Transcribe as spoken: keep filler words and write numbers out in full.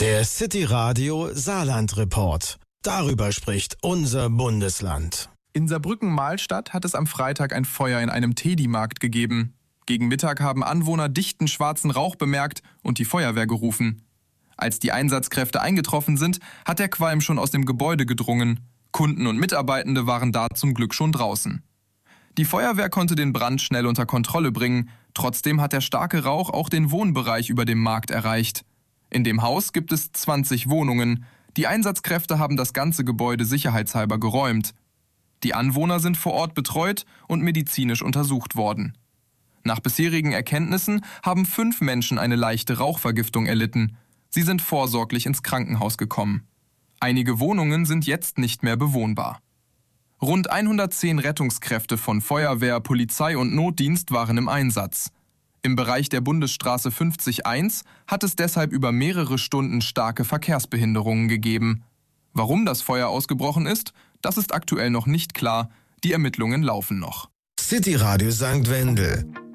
Der City Radio Saarland Report. Darüber spricht unser Bundesland. In Saarbrücken-Mahlstadt hat es am Freitag ein Feuer in einem Teddy-Markt gegeben. Gegen Mittag haben Anwohner dichten schwarzen Rauch bemerkt und die Feuerwehr gerufen. Als die Einsatzkräfte eingetroffen sind, hat der Qualm schon aus dem Gebäude gedrungen. Kunden und Mitarbeitende waren da zum Glück schon draußen. Die Feuerwehr konnte den Brand schnell unter Kontrolle bringen. Trotzdem hat der starke Rauch auch den Wohnbereich über dem Markt erreicht. In dem Haus gibt es zwanzig Wohnungen. Die Einsatzkräfte haben das ganze Gebäude sicherheitshalber geräumt. Die Anwohner sind vor Ort betreut und medizinisch untersucht worden. Nach bisherigen Erkenntnissen haben fünf Menschen eine leichte Rauchvergiftung erlitten. Sie sind vorsorglich ins Krankenhaus gekommen. Einige Wohnungen sind jetzt nicht mehr bewohnbar. Rund hundertzehn Rettungskräfte von Feuerwehr, Polizei und Notdienst waren im Einsatz. Im Bereich der Bundesstraße fünfzig eins hat es deshalb über mehrere Stunden starke Verkehrsbehinderungen gegeben. Warum das Feuer ausgebrochen ist, das ist aktuell noch nicht klar. Die Ermittlungen laufen noch. City Radio Sankt Wendel.